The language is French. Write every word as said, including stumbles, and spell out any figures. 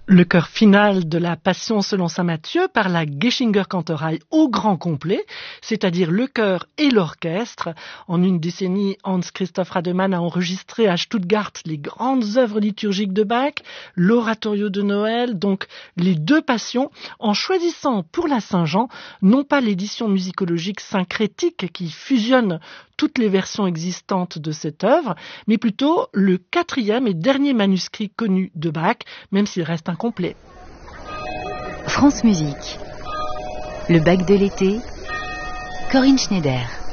Le chœur final de la Passion selon saint Matthieu par la Geschinger Kantorei au grand complet, c'est-à-dire le chœur et l'orchestre. En une décennie, Hans Christoph Rademann a enregistré à Stuttgart les grandes œuvres liturgiques de Bach, l'oratorio de Noël, donc les deux passions, en choisissant pour la Saint-Jean, non pas l'édition musicologique syncrétique qui fusionne toutes les versions existantes de cette œuvre, mais plutôt le quatrième et dernier manuscrit connu de Bach, même s'il reste incomplet. France Musique, le Bach de l'été, Corinne Schneider.